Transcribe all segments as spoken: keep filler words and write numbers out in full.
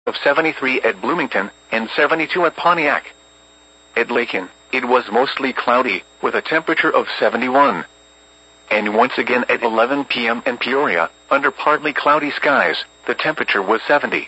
of seventy-three at Bloomington and seventy-two at Pontiac. At Lakin, it was mostly cloudy, with a temperature of seventy-one. And once again at eleven p m in Peoria, under partly cloudy skies, the temperature was seventy.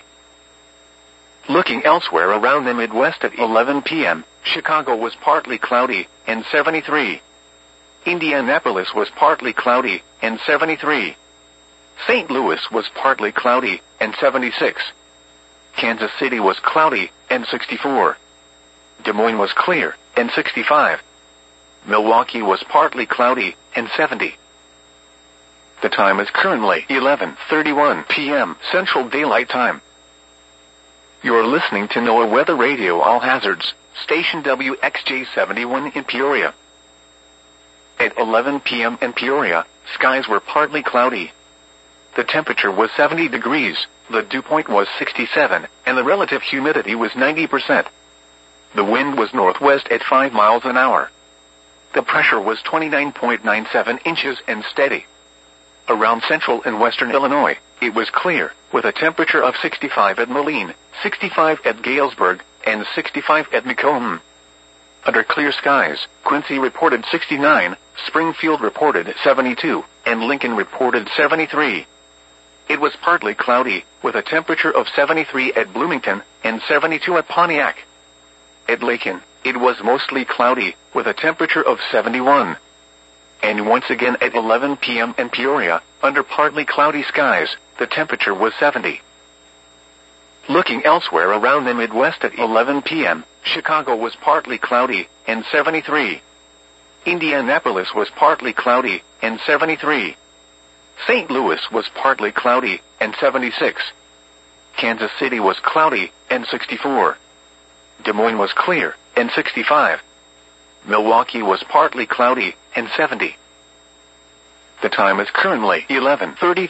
Looking elsewhere around the Midwest at eleven p m, Chicago was partly cloudy, and seventy-three. Indianapolis was partly cloudy, and seventy-three. Saint Louis was partly cloudy, and seventy-six. Kansas City was cloudy, and sixty-four. Des Moines was clear, and sixty-five. Milwaukee was partly cloudy, and seventy. The time is currently eleven thirty-one p m Central Daylight Time. You're listening to NOAA Weather Radio All Hazards, station W X J seventy-one in Peoria. At eleven p m in Peoria, skies were partly cloudy. The temperature was seventy degrees, the dew point was sixty-seven, and the relative humidity was ninety percent. The wind was northwest at five miles an hour. The pressure was twenty-nine point nine seven inches and steady. Around central and western Illinois, it was clear, with a temperature of sixty-five at Moline, sixty-five at Galesburg, and sixty-five at Macomb. Under clear skies, Quincy reported sixty-nine, Springfield reported seventy-two, and Lincoln reported seventy-three. It was partly cloudy, with a temperature of seventy-three at Bloomington, and seventy-two at Pontiac. At Lakin, it was mostly cloudy, with a temperature of seventy-one. And once again at eleven p m in Peoria, under partly cloudy skies, the temperature was seventy. Looking elsewhere around the Midwest at eleven p m, Chicago was partly cloudy, and seventy-three. Indianapolis was partly cloudy, and seventy-three. Saint Louis was partly cloudy, and seventy-six. Kansas City was cloudy, and sixty-four. Des Moines was clear, and sixty-five. Milwaukee was partly cloudy, and seventy. The time is currently eleven thirty.